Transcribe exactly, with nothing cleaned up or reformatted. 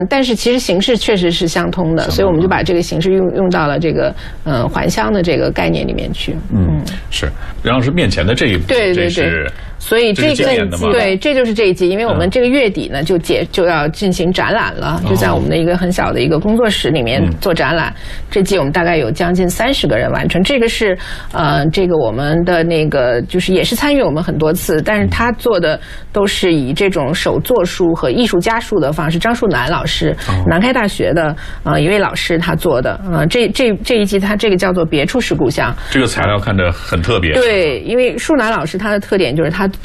但是其实形式确实是相通的，所以我们就把这个形式用用到了这个呃还乡的这个概念里面去。 嗯，是，然后是面前的这一步， 对对对。所以这个对，这就是这一季，因为我们这个月底呢就结就要进行展览了，就在我们的一个很小的一个工作室里面做展览。这季我们大概有将近三十个人完成，这个是呃这个我们的那个就是也是参与我们很多次，但是他做的都是以这种手作书和艺术家书的方式。张树楠老师，南开大学的呃一位老师他做的，呃这这这一季他这个叫做别处是故乡。 这个材料看着很特别。 对，因为树楠老师他的特点就是他